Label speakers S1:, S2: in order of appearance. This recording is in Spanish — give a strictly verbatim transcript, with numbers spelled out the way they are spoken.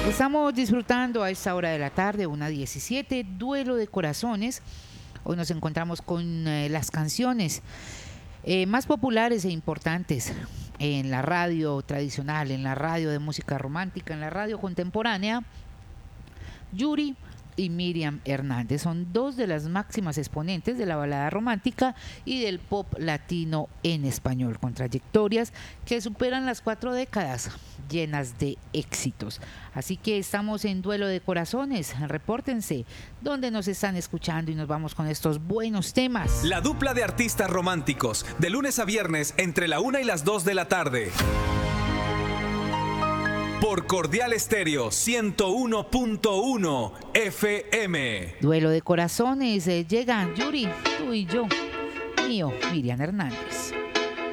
S1: Estamos disfrutando a esta hora de la tarde, una diecisiete, Duelo de Corazones. Hoy nos encontramos con eh, las canciones eh, más populares e importantes en la radio tradicional, en la radio de música romántica, en la radio contemporánea. Yuri y Miriam Hernández son dos de las máximas exponentes de la balada romántica y del pop latino en español, con trayectorias que superan las cuatro décadas, llenas de éxitos. Así que estamos en Duelo de Corazones. Repórtense donde nos están escuchando y nos vamos con estos buenos temas.
S2: La dupla de artistas románticos, de lunes a viernes entre la una y las dos de la tarde. Por Cordial Estéreo ciento uno punto uno F M.
S1: Duelo de Corazones. Eh, llegan Yuri, tú y yo, mío, Miriam Hernández.